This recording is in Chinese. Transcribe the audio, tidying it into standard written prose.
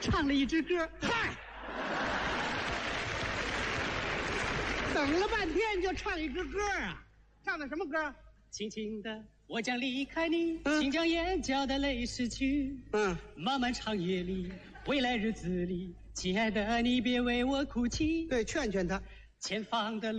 唱了一支歌。 嗨， 等了半天就唱一支歌啊？唱的什么歌？ 轻轻的，我将离开你， 嗯请将眼角的泪拭去。 嗯， 漫漫长夜里，未来日子里，亲爱的，你别为我哭泣。 对，劝劝他。 前方的路